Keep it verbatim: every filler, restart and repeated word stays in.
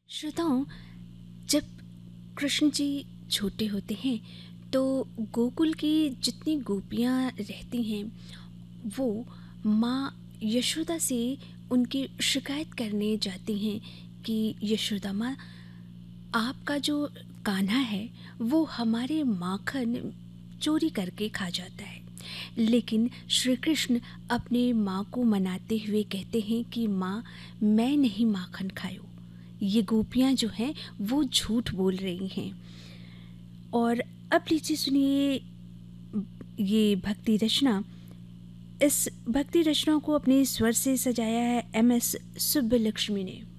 श्रोताओं, जब कृष्ण जी छोटे होते हैं तो गोकुल की जितनी गोपियाँ रहती हैं वो माँ यशोदा से उनकी शिकायत करने जाती हैं कि यशोदा माँ, आपका जो कान्हा है वो हमारे माखन चोरी करके खा जाता है। लेकिन श्री कृष्ण अपने माँ को मनाते हुए कहते हैं कि माँ, मैं नहीं माखन खायो, ये गोपियाँ जो हैं वो झूठ बोल रही हैं। और अब लीजिए सुनिए ये भक्ति रचना। इस भक्ति रचना को अपने स्वर से सजाया है एम एस सुब्बलक्ष्मी ने।